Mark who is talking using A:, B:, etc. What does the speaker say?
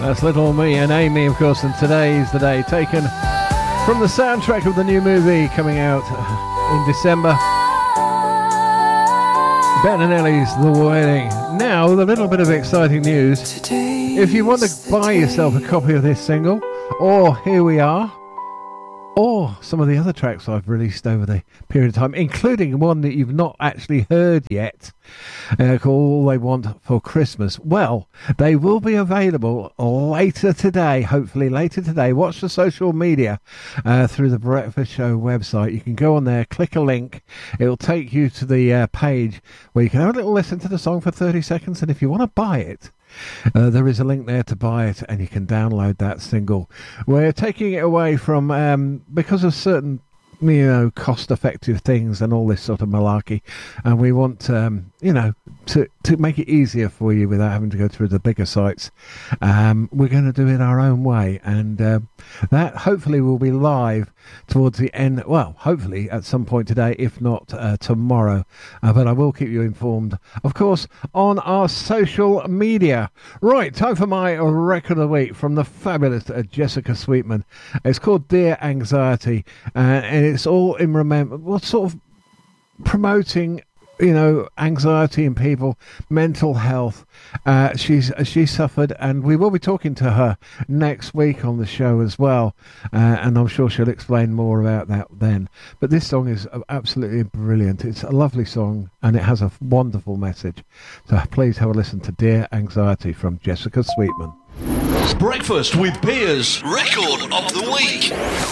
A: That's Little Me and Amy, of course, and today is the day, taken from the soundtrack of the new movie coming out in December. Ben and Ellie's The Wedding. Now, with a little bit of exciting news. If you want to buy yourself a copy of this single, or Here We Are, or some of the other tracks I've released over the period of time, including one that you've not actually heard yet, called All They Want for Christmas. Well, they will be available later today, hopefully later today. Watch the social media through the Breakfast Show website. You can go on there, click a link. It'll take you to the page where you can have a little listen to the song for 30 seconds. And if you want to buy it, there is a link there to buy it, and you can download that single. We're taking it away from because of certain, cost-effective things and all this sort of malarkey, and we want to make it easier for you without having to go through the bigger sites. We're going to do it our own way, and that hopefully will be live towards the end. Well, hopefully at some point today, if not tomorrow. But I will keep you informed, of course, on our social media. Right, time for my record of the week from the fabulous Jessica Sweetman. It's called Dear Anxiety, and it's all in sort of promoting anxiety in people, mental health. She suffered, and we will be talking to her next week on the show as well, and I'm sure she'll explain more about that then. But this song is absolutely brilliant. It's a lovely song, and it has a wonderful message. So please have a listen to Dear Anxiety from Jessica Sweetman.
B: Breakfast with Piers, record of the week.